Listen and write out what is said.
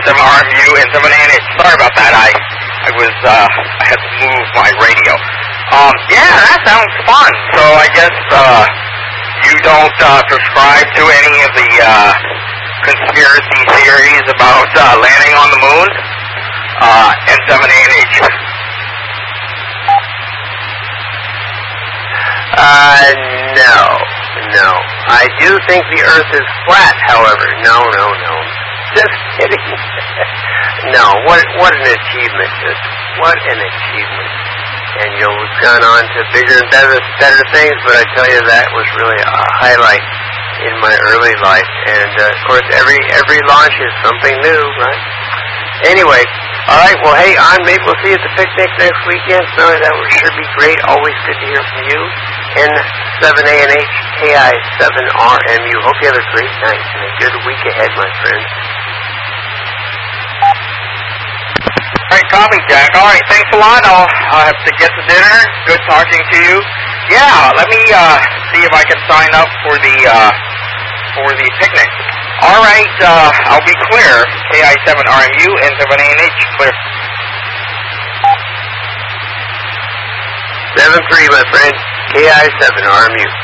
KI7RMU and 7ANH. Sorry about that. I had to move my radio. Yeah, that sounds fun. So I guess you don't subscribe to any of the conspiracy theories about landing on the moon and 7ANH. No. I do think the Earth is flat, however. No. Just kidding. No, what an achievement. What an achievement. And we've gone on to bigger and better things, but I tell you, that was really a highlight in my early life. And, of course, every launch is something new, right? Anyway, all right, well, hey, maybe we'll see you at the picnic next weekend. So that would sure be great. Always good to hear from you. N7ANH, KI7RMU. Hope you have a great night and a good week ahead, my friends. All right, copy, Jack. All right, thanks a lot. I'll have to get to dinner. Good talking to you. Yeah, let me see if I can sign up for the picnic. All right, I'll be clear. KI7RMU and 7ANH, clear. 7-3, my friend. KI7RMU.